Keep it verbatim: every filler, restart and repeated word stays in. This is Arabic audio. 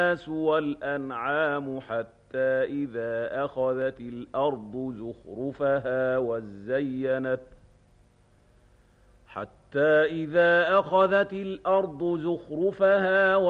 الناس والأنعام حتى إذا أخذت الأرض زخرفها وزينت حتى إذا أخذت الأرض زخرفها